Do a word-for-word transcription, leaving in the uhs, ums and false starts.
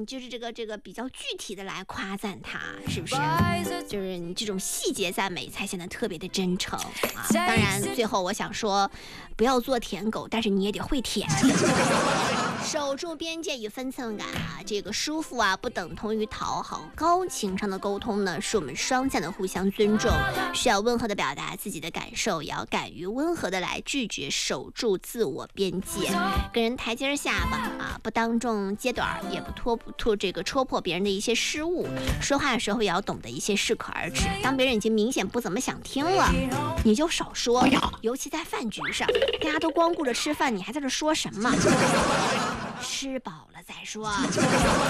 嗯，就是这个这个比较具体的来夸赞他，是不是？就是你这种细节赞美才显得特别的真诚啊。当然，最后我想说，不要做舔狗，但是你也得会舔。守住边界与分寸感啊，这个舒服啊，不等同于讨好。高情商的沟通呢，是我们双向的互相尊重，需要温和的表达自己的感受，也要敢于温和的来拒绝，守住自我边界，跟人台阶下吧啊，不当众揭短，也不拖不拖这个戳破别人的一些失误。说话的时候也要懂得一些适可而止，当别人已经明显不怎么想听了，你就少说，尤其在饭局上，大家都光顾着吃饭，你还在这说什么？吃饱了再说。